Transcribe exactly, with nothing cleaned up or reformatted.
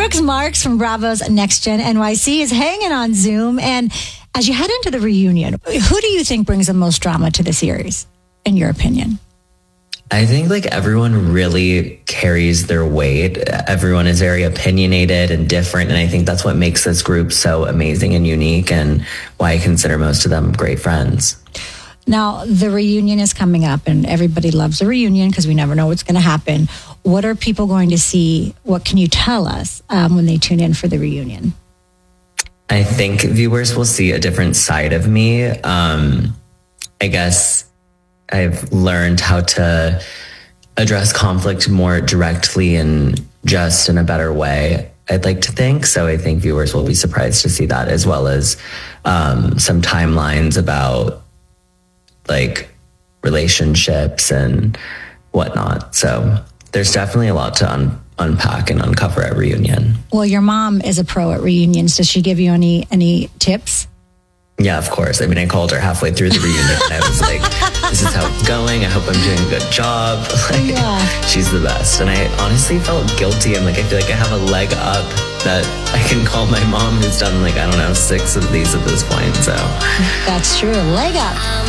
Brooks Marks from Bravo's Next Gen N Y C is hanging on Zoom. And as you head into the reunion, who do you think brings the most drama to the series, in your opinion? I think like everyone really carries their weight. Everyone is very opinionated and different. And I think that's what makes this group so amazing and unique, and why I consider most of them great friends. Now, the reunion is coming up, and everybody loves a reunion because we never know what's going to happen. What are people going to see? What can you tell us um, when they tune in for the reunion? I think viewers will see a different side of me. Um, I guess I've learned how to address conflict more directly and just in a better way, I'd like to think. So I think viewers will be surprised to see that, as well as um, some timelines about like relationships and whatnot. So there's definitely a lot to un- unpack and uncover at reunion. Well, your mom is a pro at reunions. Does she give you any any tips? Yeah, of course. I mean, I called her halfway through the reunion and I was like, this is how it's going. I hope I'm doing a good job. Like, yeah. She's the best. And I honestly felt guilty. I'm like, I feel like I have a leg up that I can call my mom, who's done like, I don't know, six of these at this point. So that's true. Leg up.